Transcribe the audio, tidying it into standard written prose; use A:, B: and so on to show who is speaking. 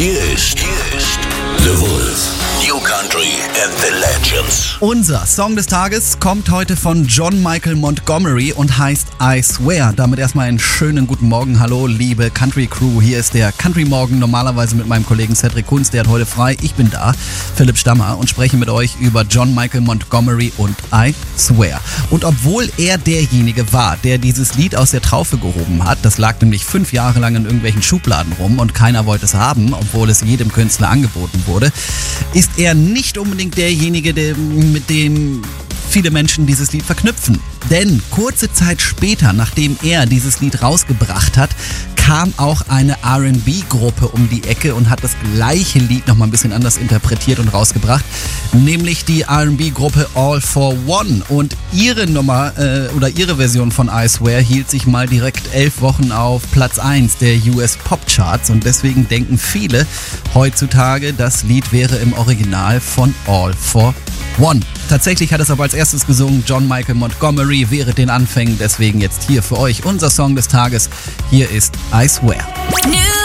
A: Hier ist The Wolf. New Country and the Legends.
B: Unser Song des Tages kommt heute von John Michael Montgomery und heißt I Swear. Damit erstmal einen schönen guten Morgen. Hallo, liebe Country Crew. Hier ist der Country Morgen, normalerweise mit meinem Kollegen Cedric Kunz. Der hat heute frei. Ich bin da, Philipp Stammer, und spreche mit euch über John Michael Montgomery und I Swear. Und obwohl er derjenige war, der dieses Lied aus der Traufe gehoben hat, das lag nämlich 5 Jahre lang in irgendwelchen Schubladen rum und keiner wollte es haben, obwohl es jedem Künstler angeboten wurde, ist er nicht unbedingt derjenige, mit dem viele Menschen dieses Lied verknüpfen. Denn kurze Zeit später, nachdem er dieses Lied rausgebracht hat, kam auch eine R&B-Gruppe um die Ecke und hat das gleiche Lied nochmal ein bisschen anders interpretiert und rausgebracht, nämlich die R&B-Gruppe All for One. Und ihre Nummer oder ihre Version von I Swear hielt sich mal direkt 11 Wochen auf Platz 1 der US Pop Charts und deswegen denken viele heutzutage, das Lied wäre im Original von All for One. Tatsächlich hat es aber als erstes gesungen John Michael Montgomery während den Anfängen, deswegen jetzt hier für euch unser Song des Tages. Hier ist I Swear.